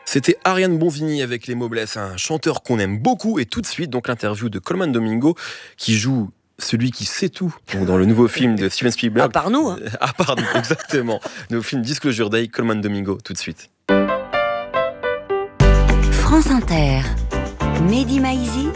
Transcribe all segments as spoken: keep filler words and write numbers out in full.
C'était Ariane Bonvigny avec Les Mots Blesses, un chanteur qu'on aime beaucoup. Et tout de suite, donc l'interview de Colman Domingo, qui joue celui qui sait tout, donc dans le nouveau film de Steven Spielberg. À part nous, hein. À part nous, exactement. Le film Disclosure Day, Colman Domingo, tout de suite. France Inter, Mehdi Maizi,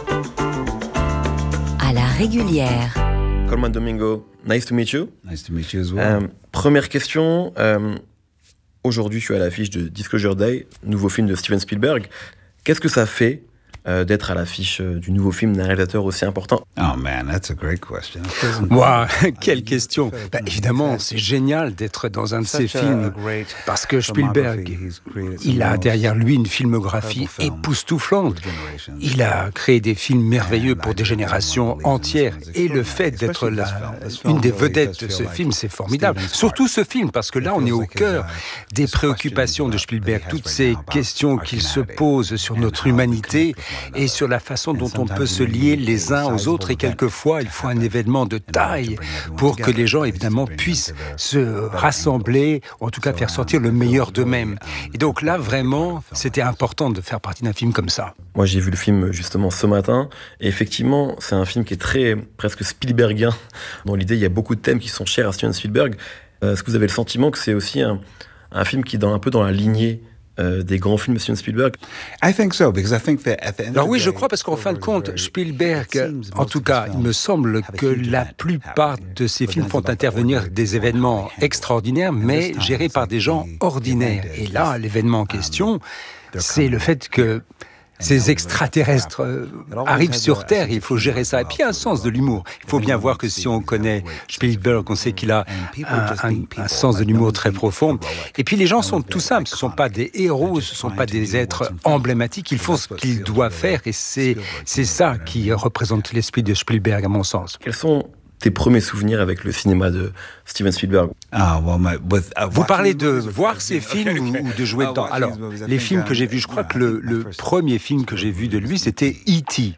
à la régulière. Colman Domingo, nice to meet you. Nice to meet you as well. Euh, première question. Euh, aujourd'hui, je suis à l'affiche de Disclosure Day, nouveau film de Steven Spielberg. Qu'est-ce que ça fait euh, d'être à l'affiche euh, du nouveau film d'un réalisateur aussi important? Oh man, that's a great question. Wow, quelle question. Bah, évidemment, c'est génial d'être dans un de ces films parce que Spielberg, il a derrière lui une filmographie époustouflante. Il a créé des films merveilleux pour des générations entières et le fait d'être là, une des vedettes de ce film, c'est formidable. Surtout ce film parce que là, on est au cœur des préoccupations de Spielberg, toutes ces questions qu'il se pose sur notre humanité et sur la façon dont on peut se lier les uns aux autres. Et quelquefois, il faut un événement de taille pour que les gens, évidemment, puissent se rassembler, ou en tout cas faire sortir le meilleur d'eux-mêmes. Et donc là, vraiment, c'était important de faire partie d'un film comme ça. Moi, j'ai vu le film justement ce matin, et effectivement, c'est un film qui est très, presque Spielbergien. Dans l'idée, il y a beaucoup de thèmes qui sont chers à Steven Spielberg. Euh, est-ce que vous avez le sentiment que c'est aussi un, un film qui est dans, un peu dans la lignée Euh, des grands films de Steven Spielberg? I think so, because I think that at the end Alors of oui, the je day, crois, parce qu'en fin de compte, Spielberg, en tout cas, il me semble que la plupart de ses films font intervenir des événements extraordinaires, mais gérés par des gens ordinaires. Et là, l'événement en question, c'est le fait que ces extraterrestres euh, arrivent sur Terre, et il faut gérer ça. Et puis il y a un sens de l'humour. Il faut bien voir que si on connaît Spielberg, on sait qu'il a un, un, un sens de l'humour très profond. Et puis les gens sont tout simples, ce ne sont pas des héros, ce ne sont pas des êtres emblématiques, ils font ce qu'ils doivent faire, et c'est, c'est ça qui représente l'esprit de Spielberg, à mon sens. Quels sont tes premiers souvenirs avec le cinéma de Steven Spielberg? Ah, well, my, with, uh, Vous parlez de voir ces films ou, ou de jouer dedans? Alors, les films que j'ai vus, je crois que le, le premier film que j'ai vu de lui, c'était E T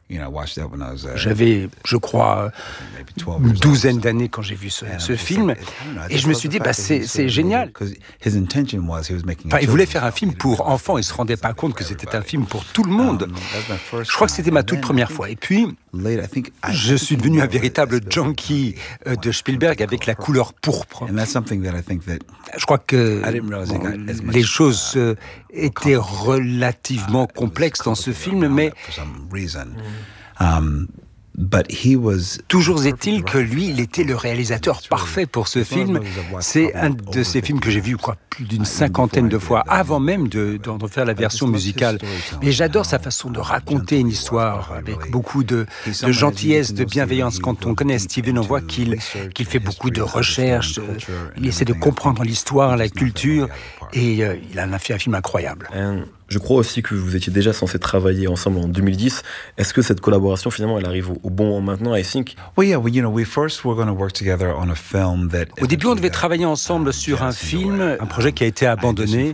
J'avais, je crois, une douzaine d'années quand j'ai vu ce, ce film, et je me suis dit, bah, c'est, c'est génial. Enfin, il voulait faire un film pour enfants, il ne se rendait pas compte que c'était un film pour tout le monde. Je crois que c'était ma toute première fois. Et puis, je suis devenu un véritable junkie de Spielberg avec la couleur pourpre. Je crois que bon, les choses étaient relativement complexes dans ce film, mais toujours est-il que lui, il était le réalisateur parfait pour ce film. C'est un de ces films que j'ai vu quoi, plus d'une cinquantaine de fois, avant même de, d'en faire la version musicale. Mais j'adore sa façon de raconter une histoire avec beaucoup de, de gentillesse, de bienveillance. Quand on connaît Steven, on voit qu'il, qu'il fait beaucoup de recherches, il essaie de comprendre l'histoire, la culture, et euh, il en a fait un film incroyable. And je crois aussi que vous étiez déjà censés travailler ensemble en deux mille dix. Est-ce que cette collaboration, finalement, elle arrive au, au bon moment maintenant, I think? Well, yeah, well, you know, we first were going to work together on a film that. Au début, on devait travailler ensemble sur un film, un projet qui a été abandonné.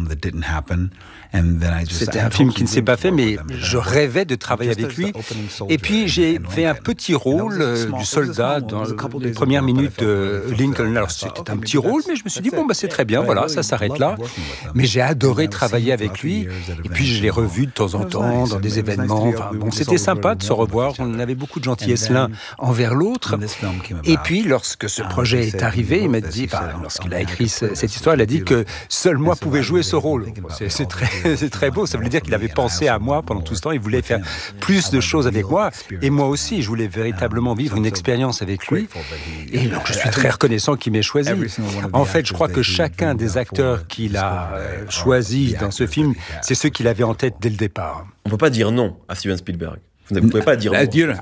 C'était un film qui ne s'est pas fait, mais je rêvais de travailler avec lui. Et puis, j'ai fait un petit rôle euh, du soldat dans les premières minutes de Lincoln. Alors, c'était un petit rôle, mais je me suis dit, bon, bah, c'est très bien, voilà, ça s'arrête là. Mais j'ai adoré travailler avec lui. Et puis, je l'ai revu de temps en temps dans des événements. Enfin, bon, c'était sympa de se revoir. On avait beaucoup de gentillesse l'un envers l'autre. Et puis, lorsque ce projet est arrivé, il m'a dit, enfin, lorsqu'il a écrit cette histoire, il a dit que seul moi pouvais jouer ce rôle. C'est, c'est très... C'est très beau, ça veut dire qu'il avait pensé à moi pendant tout ce temps, il voulait faire plus de choses avec moi, et moi aussi, je voulais véritablement vivre une expérience avec lui, et donc je suis très reconnaissant qu'il m'ait choisi. En fait, je crois que chacun des acteurs qu'il a choisis dans ce film, c'est ceux qu'il avait en tête dès le départ. On ne peut pas dire non à Steven Spielberg. Vous ne pouvez pas dire non.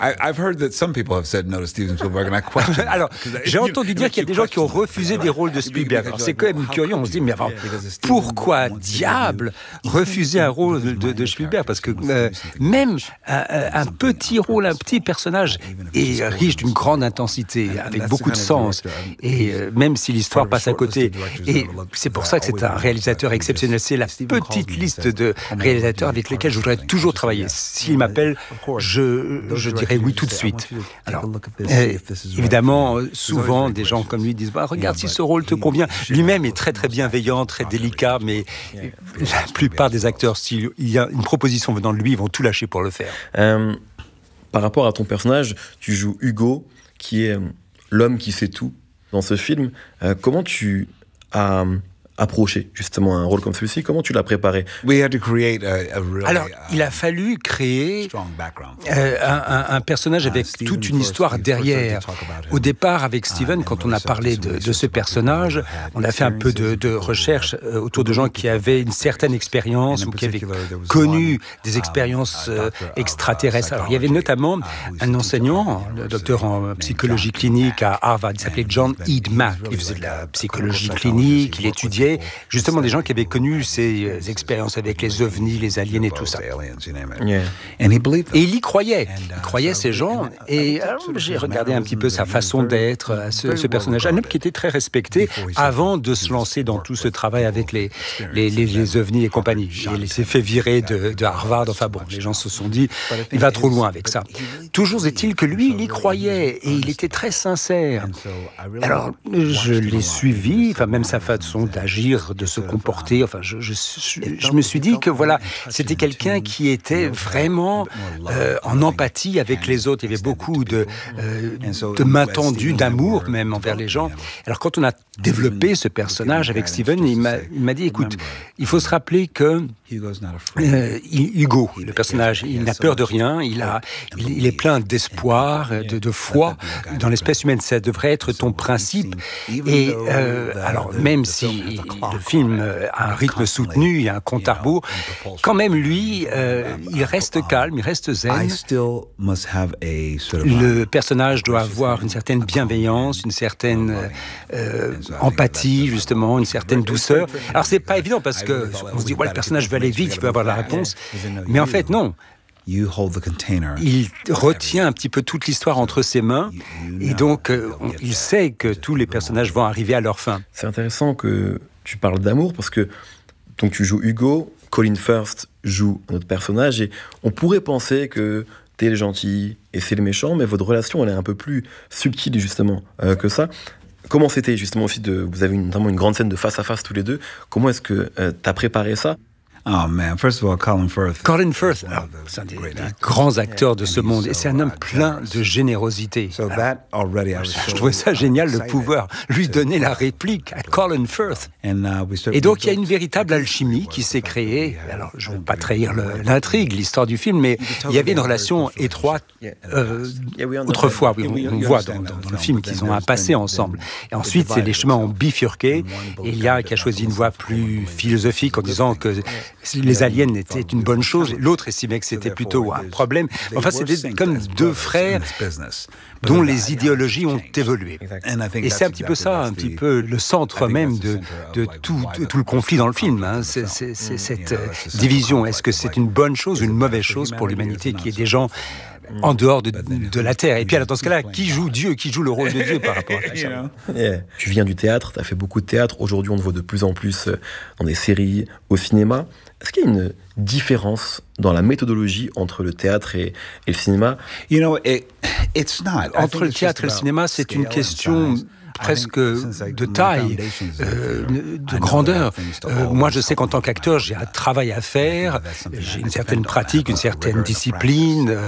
Alors, j'ai entendu dire qu'il y a des gens qui ont refusé des rôles de Spielberg. Alors, c'est quand même curieux, on se dit, mais avant, pourquoi diable refuser un rôle de, de, de Spielberg? Parce que euh, même un, un petit rôle, un petit personnage est riche d'une grande intensité, avec beaucoup de sens. Et euh, même si l'histoire passe à côté. Et c'est pour ça que c'est un réalisateur exceptionnel. C'est la petite liste de réalisateurs avec lesquels je voudrais toujours travailler. S'il m'appelle, je, je dirais oui tout de suite. Alors, euh, évidemment, souvent, des gens comme lui disent bah, « Regarde si ce rôle te convient ». Lui-même est très très bienveillant, très délicat, mais la plupart des acteurs, s'il y a une proposition venant de lui, ils vont tout lâcher pour le faire. Euh, par rapport à ton personnage, tu joues Hugo, qui est l'homme qui sait tout dans ce film. Euh, comment tu as approché justement un rôle comme celui-ci? Comment tu l'as préparé? Alors, il a fallu créer euh, un, un personnage avec toute une histoire derrière. Au départ, avec Steven, quand on a parlé de, de ce personnage, on a fait un peu de, de recherche euh, autour de gens qui avaient une certaine expérience ou qui avaient connu des expériences euh, extraterrestres. Alors, il y avait notamment un enseignant, le docteur en psychologie clinique à Harvard, il s'appelait John Eadmack. Il faisait de la psychologie clinique, il étudiait justement des gens qui avaient connu ces expériences avec les ovnis, les aliens et tout ça. Yeah. Et il y croyait. Il croyait ces gens. Et alors, j'ai regardé un petit peu sa façon d'être, ce, ce personnage. Un homme qui était très respecté avant de se lancer dans tout ce travail avec les, les, les, les ovnis et compagnie. Il s'est fait virer de, de Harvard. Enfin bon, les gens se sont dit, il va trop loin avec ça. Toujours est-il que lui, il y croyait et il était très sincère. Alors, je l'ai suivi, enfin même sa façon d'agir, de se comporter. Enfin, je, je, je, je me suis dit que voilà, c'était quelqu'un qui était vraiment euh, en empathie avec les autres. Il y avait beaucoup de, euh, de main tendue, d'amour même envers les gens. Alors quand on a développé ce personnage avec Steven, il m'a, il m'a dit, écoute, il faut se rappeler que euh, Hugo, le personnage, il n'a peur de rien, il, a, il, il est plein d'espoir, de, de foi dans l'espèce humaine. Ça devrait être ton principe. Et euh, alors, même si le film a un rythme soutenu, il y a un compte à rebours, quand même, lui, euh, il reste calme, il reste zen. Le personnage doit avoir une certaine bienveillance, une certaine euh, empathie, justement, une certaine douceur. Alors, c'est pas évident parce que on se dit, ouais, le personnage veut aller vite, il veut avoir la réponse. Mais en fait, non. Il retient un petit peu toute l'histoire entre ses mains et donc euh, on, il sait que tous les personnages vont arriver à leur fin. C'est intéressant que tu parles d'amour parce que donc tu joues Hugo, Colin Firth joue un autre personnage et on pourrait penser que t'es le gentil et c'est le méchant, mais votre relation elle est un peu plus subtile justement euh, que ça. Comment c'était justement aussi de, vous avez une, notamment une grande scène de face à face tous les deux. Comment est-ce que euh, t'as préparé ça? Oh man, first of all, Colin Firth. Colin Firth, alors, c'est un des, des grands acteurs de ce monde et c'est un homme plein de générosité. Alors, je trouvais ça génial de pouvoir lui donner la réplique à Colin Firth. Et donc il y a une véritable alchimie qui s'est créée. Alors je ne veux pas trahir le, l'intrigue, l'histoire du film, mais il y avait une relation étroite euh, autrefois. Oui, on, on voit dans, dans, dans le film qu'ils ont un passé ensemble. Et ensuite, les chemins ont bifurqué. Et il y a un qui a choisi une voie plus philosophique en disant que les aliens étaient une bonne chose, l'autre estimait que c'était plutôt un problème. Enfin, c'était comme deux frères dont les idéologies ont évolué. Et c'est un petit peu ça, un petit peu le centre même de, de, tout, de tout le conflit dans le film. Hein. C'est, c'est, c'est cette division. Est-ce que c'est une bonne chose ou une mauvaise chose pour l'humanité qui est des gens en dehors de, de la Terre? Et puis alors, dans ce cas-là, qui joue Dieu, qui joue le rôle de Dieu par rapport à tout ça? Yeah. Tu viens du théâtre, tu as fait beaucoup de théâtre. Aujourd'hui, on te voit de plus en plus dans des séries, au cinéma. Est-ce qu'il y a une différence dans la méthodologie entre le théâtre et, et le cinéma? You know, it, it's not. Entre le théâtre et le cinéma, c'est une question presque de taille, euh, de grandeur. Euh, moi, je sais qu'en tant qu'acteur, j'ai un travail à faire, j'ai une certaine pratique, une certaine discipline. Euh,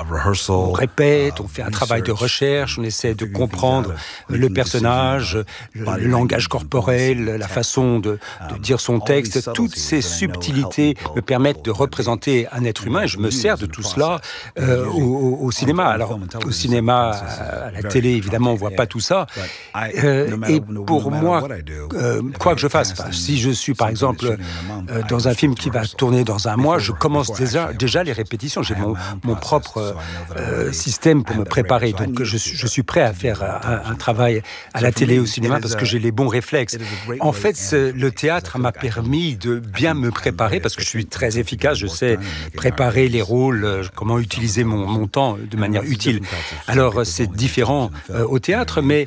on répète, on fait un travail de recherche, on essaie de comprendre le personnage, le, le langage corporel, la façon de, de dire son texte. Toutes ces subtilités me permettent de représenter un être humain et je me sers de tout cela euh, au, au cinéma. Alors, au cinéma, à la télé, évidemment, on ne voit pas tout ça. Euh, et pour moi, euh, quoi que je fasse, enfin, si je suis par exemple euh, dans un film qui va tourner dans un mois, je commence déjà, déjà les répétitions. J'ai mon, mon propre euh, système pour me préparer. Donc je, je suis prêt à faire un, un travail à la télé, au cinéma, parce que j'ai les bons réflexes. En fait, le théâtre m'a permis de bien me préparer, parce que je suis très efficace, je sais préparer les rôles, comment utiliser mon, mon temps de manière utile. Alors c'est différent euh, au théâtre, mais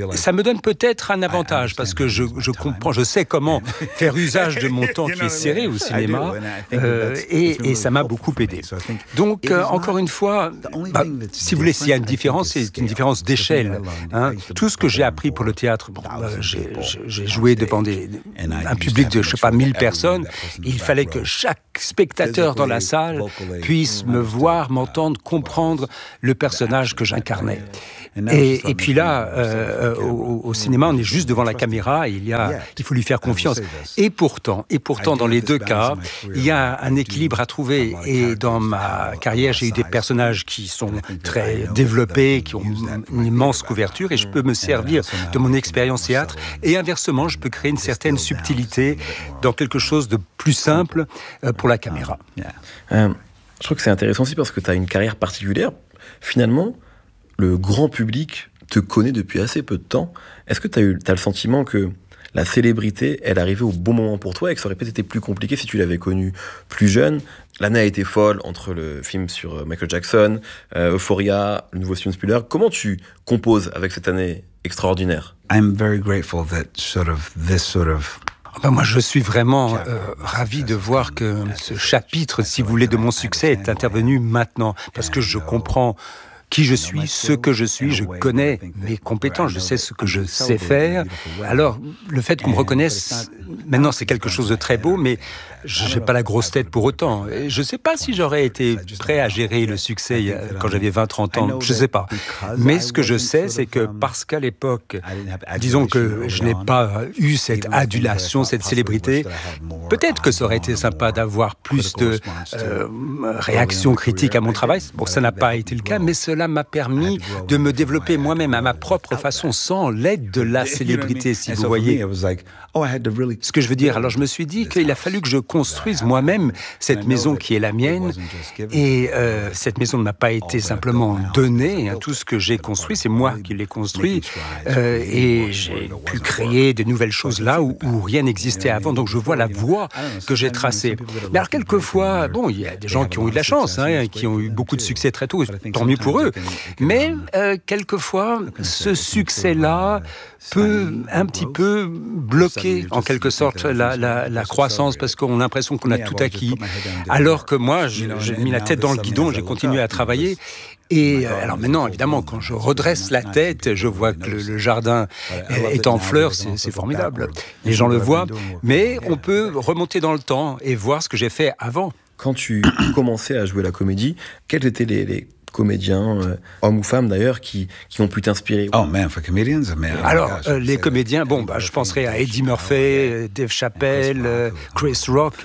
ça me donne peut-être un avantage parce que je, je comprends, je sais comment faire usage de mon temps qui est serré au cinéma euh, et, et ça m'a beaucoup aidé. Donc, euh, encore une fois, bah, si vous voulez, s'il y a une différence, c'est une différence d'échelle. Hein. Tout ce que j'ai appris pour le théâtre, bon, euh, j'ai, j'ai joué devant des, un public de, je sais pas, mille personnes. Il fallait que chaque spectateur dans la salle puisse me voir, m'entendre, comprendre le personnage que j'incarnais. Et, et puis là, euh, au, au cinéma, on est juste devant la caméra et il, y a, il faut lui faire confiance. Et pourtant, et pourtant, dans les deux cas, il y a un équilibre à trouver. Et dans ma carrière, j'ai eu des personnages qui sont très développés, qui ont une immense couverture, et je peux me servir de mon expérience théâtre. Et inversement, je peux créer une certaine subtilité dans quelque chose de plus simple pour la caméra. Euh, je trouve que c'est intéressant aussi parce que tu as une carrière particulière. Finalement, le grand public te connaît depuis assez peu de temps. Est-ce que tu as eu, t'as le sentiment que la célébrité, elle arrivait au bon moment pour toi et que ça aurait peut-être été plus compliqué si tu l'avais connu plus jeune? L'année a été folle entre le film sur Michael Jackson, euh, Euphoria, le nouveau Steven Spielberg. Comment tu composes avec cette année extraordinaire? I'm very grateful that sort of this sort of Ben moi, je suis vraiment euh, ravi de voir que ce chapitre, si vous voulez, de mon succès est intervenu maintenant, parce que je comprends qui je suis, ce que je suis, je connais mes compétences, je sais ce que je sais faire. Alors, le fait qu'on me reconnaisse, maintenant c'est quelque chose de très beau, mais je n'ai pas la grosse tête pour autant. Et je ne sais pas si j'aurais été prêt à gérer le succès quand j'avais vingt trente ans, je ne sais pas. Mais ce que je sais, c'est que parce qu'à l'époque, disons que je n'ai pas eu cette adulation, cette célébrité, peut-être que ça aurait été sympa d'avoir plus de euh, réactions critiques à mon travail. Bon, ça n'a pas été le cas, mais cela m'a permis de me développer moi-même à ma propre façon, sans l'aide de la célébrité, si vous voyez ce que je veux dire. Alors je me suis dit qu'il a fallu que je construise moi-même cette maison qui est la mienne, et euh, cette maison ne m'a pas été simplement donnée, hein. Tout ce que j'ai construit, c'est moi qui l'ai construit, euh, et j'ai pu créer de nouvelles choses là où, où rien n'existait avant, donc je vois la voie que j'ai tracée. Mais alors quelquefois, bon, il y a des gens qui ont eu de la chance, hein, qui ont eu beaucoup de succès très tôt, tant mieux pour eux, mais euh, quelquefois, ce succès-là peut un petit peu bloquer en quelque sorte la, la, la croissance, parce qu'on a l'impression qu'on a tout acquis, alors que moi j'ai mis la tête dans le guidon, j'ai continué à travailler. Et euh, alors maintenant, évidemment, quand je redresse la tête, je vois que le, le jardin est en fleurs, c'est, c'est formidable. Les gens le voient, mais on peut remonter dans le temps et voir ce que j'ai fait avant. Quand tu commençais à jouer la comédie, quels étaient les, les comédiens, euh, hommes ou femmes d'ailleurs, qui, qui ont pu t'inspirer? Oh man, for comedians, man. Alors, euh, les comédiens, bon, bah, je penserais à Eddie Murphy, Dave Chappelle, euh, Chris Rock.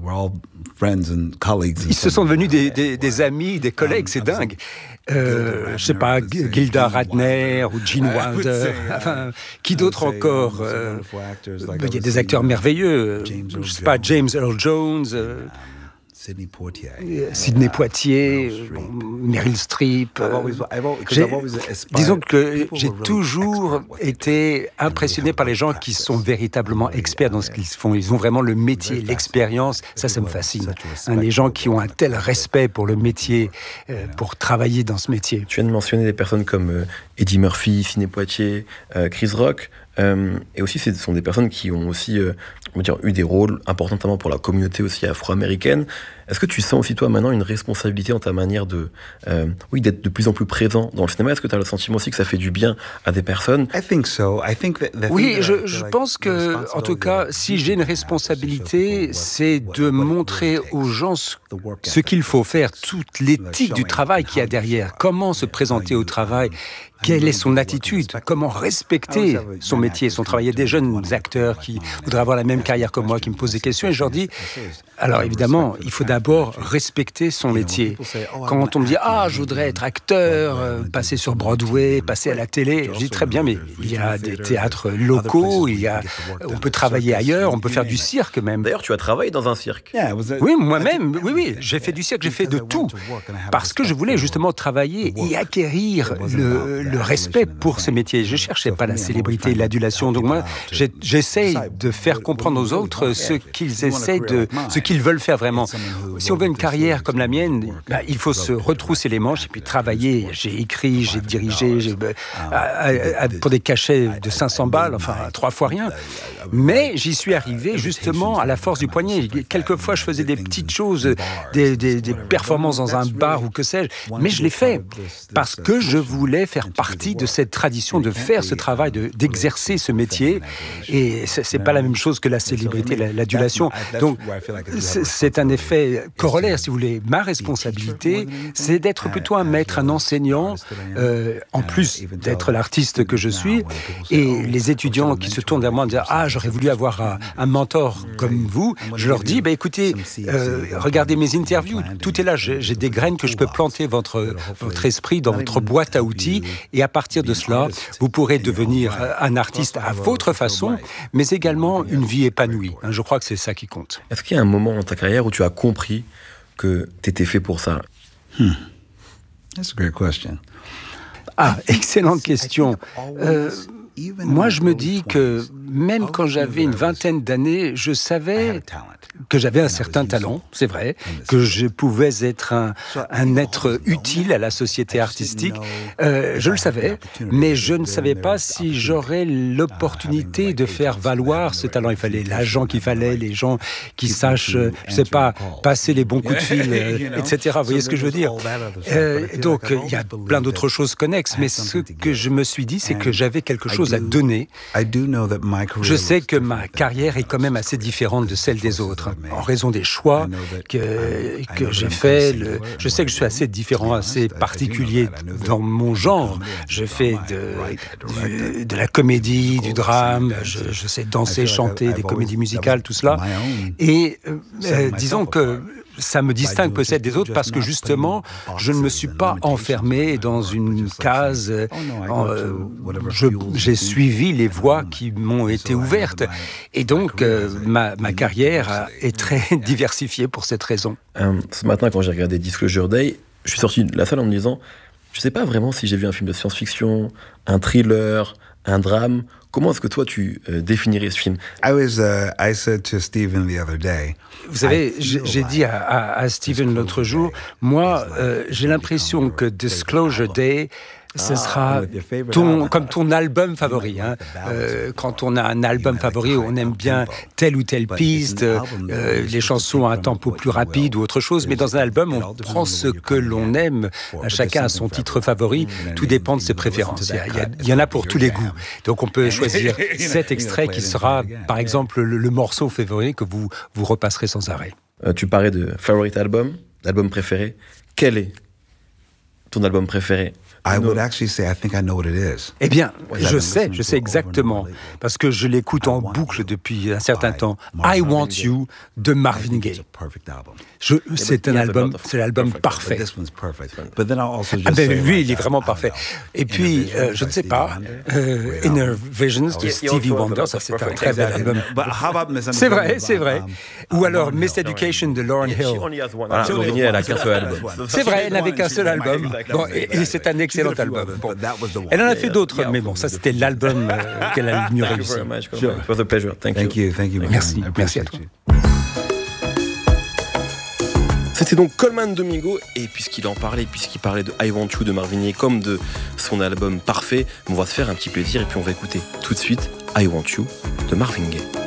Ils se sont devenus des, des, des amis, des collègues, c'est dingue. Euh, je sais pas, Gilda Radner ou Gene Wilder, enfin, qui d'autre encore? euh, Il y a des acteurs merveilleux, je sais pas, James Earl Jones, euh, Sidney Poitier, Sidney Poitier, euh, Meryl Streep. Euh, j'ai, disons que j'ai toujours été impressionné par les gens qui sont véritablement experts dans ce qu'ils font. Ils ont vraiment le métier, l'expérience. Ça, ça me fascine. Hein, les gens qui ont un tel respect pour le métier, euh, pour travailler dans ce métier. Tu viens de mentionner des personnes comme euh, Eddie Murphy, Sidney Poitier, euh, Chris Rock. Euh, et aussi, ce sont des personnes qui ont aussi euh, on va dire, eu des rôles importants, notamment pour la communauté aussi afro-américaine. Est-ce que tu sens aussi, toi, maintenant, une responsabilité dans ta manière de, euh, oui, d'être de plus en plus présent dans le cinéma? Est-ce que tu as le sentiment aussi que ça fait du bien à des personnes? Oui, je, je pense que, en tout cas, si j'ai une responsabilité, c'est de montrer aux gens ce, ce qu'il faut faire, toute l'éthique du travail qu'il y a derrière, comment se présenter au travail, quelle est son attitude, comment respecter son métier, son travail. Il y a des jeunes acteurs qui voudraient avoir la même carrière que moi, qui me posent des questions, et je leur dis, alors évidemment, il faut d'abord respecter son métier. Quand on me dit, ah, je voudrais être acteur, euh, passer sur Broadway, passer à la télé, je dis très bien, mais il y a des théâtres locaux, il y a, on peut travailler ailleurs, on peut faire du cirque même. D'ailleurs, tu as travaillé dans un cirque. Oui, moi-même, oui, oui, j'ai fait du cirque, j'ai fait de tout, parce que je voulais justement travailler et acquérir le, le le respect pour ce métier. Je cherchais pas la célébrité et l'adulation. Donc moi, j'ai, j'essaye de faire comprendre aux autres ce qu'ils essaient de, ce qu'ils veulent faire vraiment. Si on veut une carrière comme la mienne, bah, il faut se retrousser les manches et puis travailler. J'ai écrit, j'ai dirigé, j'ai, à, à, à, pour des cachets de cinq cents balles, enfin trois fois rien. Mais j'y suis arrivé justement à la force du poignet. Quelquefois, je faisais des petites choses, des, des, des performances dans un bar ou que sais-je, mais je l'ai fait parce que je voulais faire partie de cette tradition de faire ce travail, de, d'exercer ce métier. Et c'est, c'est pas la même chose que la célébrité, l'adulation. Donc, c'est un effet corollaire, si vous voulez. Ma responsabilité, c'est d'être plutôt un maître, un enseignant, euh, en plus d'être l'artiste que je suis. Et les étudiants qui se tournent vers moi en disant « Ah, j'aurais voulu avoir un, un mentor comme vous », je leur dis bah, « Écoutez, euh, regardez mes interviews, tout est là, j'ai, j'ai des graines que je peux planter votre, votre esprit dans votre boîte à outils et à partir de cela, vous pourrez devenir un artiste à votre façon, mais également une vie épanouie. » Je crois que c'est ça qui compte. Est-ce qu'il y a un moment dans ta carrière où tu as compris que tu étais fait pour ça? Hmm. That's a great question. Ah, excellente question. Euh, moi, je me dis que même quand j'avais une vingtaine d'années, je savais que j'avais un certain talent, c'est vrai, que je pouvais être un, un être utile à la société artistique. Euh, je le savais, mais je ne savais pas si j'aurais l'opportunité de faire valoir ce talent. Il fallait l'agent qu'il fallait, les gens qui sachent, je ne sais pas, passer les bons coups de fil, euh, et cetera. Vous voyez ce que je veux dire? euh, Donc, il y a plein d'autres choses connexes, mais ce que je me suis dit, c'est que j'avais quelque chose à donner. Je sais que ma carrière est quand même assez différente de celle des autres, en raison des choix que, que j'ai faits. Le... Je sais que je suis assez différent, assez particulier dans mon genre. Je fais de, du, de la comédie, du drame, je, je sais danser, chanter, des comédies musicales, tout cela. Et euh, disons que ça me distingue peut-être des autres parce que justement, je ne me suis pas enfermé dans une case. Euh, je, j'ai suivi les voies qui m'ont été ouvertes. Et donc, euh, ma, ma carrière est très diversifiée pour cette raison. Euh, ce matin, quand j'ai regardé Disclosure Day, je suis sorti de la salle en me disant, je ne sais pas vraiment si j'ai vu un film de science-fiction, un thriller, un drame. Comment est-ce que toi, tu euh, définirais ce film? I was, uh, I said to Stephen the other day, Vous savez, j'ai, j'ai dit à, à, à Stephen l'autre jour, moi, euh, j'ai l'impression que Disclosure Day, ce sera ton, comme ton album favori. Hein. Euh, quand on a un album favori, on aime bien telle ou telle piste, euh, les chansons à un tempo plus rapide ou autre chose, mais dans un album, on prend ce que l'on aime. Chacun a son titre favori, tout dépend de ses préférences. Il y, a, il, y a, il y en a pour tous les goûts. Donc on peut choisir cet extrait qui sera, par exemple, le, le morceau favori que vous, vous repasserez sans arrêt. Euh, tu parlais de favorite album, d'album préféré. Quel est ton album préféré? I would actually say, I think I know what it is. Eh bien, je sais, je sais exactement, parce que je l'écoute en boucle depuis un certain temps. I Want You de Marvin Gaye. Je, c'est un album, c'est l'album parfait. Ah ben lui, il est vraiment parfait. Et puis, euh, je ne sais pas, euh, Inner Visions de Stevie Wonder, ça c'est un très bel album. C'est vrai, c'est vrai. Ou alors Miss Education de Lauryn Hill. Voilà, Lauryn, elle a qu'un seul album. C'est vrai, elle n'avait qu'un seul album. Bon, et, et c'est un excellent album. Bon. Elle en a fait d'autres, mais bon, ça c'était l'album euh, qu'elle a le mieux réussi. It was a pleasure. Thank, Thank you. Thank you. Merci, merci à toi. C'était donc Colman Domingo, et puisqu'il en parlait, puisqu'il parlait de I Want You de Marvin Gaye comme de son album parfait, on va se faire un petit plaisir et puis on va écouter tout de suite I Want You de Marvin Gaye.